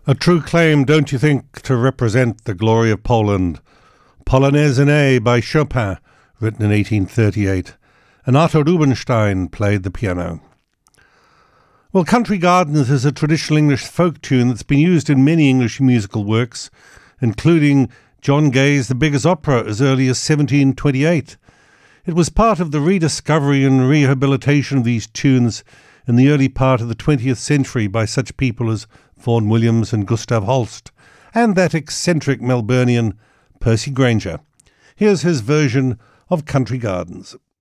A true claim, don't you think, to represent the glory of Poland. Polonaise in A by Chopin, written in 1838, and Arthur Rubinstein played the piano. Well, Country Gardens is a traditional English folk tune that's been used in many English musical works, including John Gay's The Beggar's Opera as early as 1728. It was part of the rediscovery and rehabilitation of these tunes in the early part of the 20th century by such people as Vaughan Williams and Gustav Holst, and that eccentric Melburnian Percy Grainger. Here's his version of Country Gardens.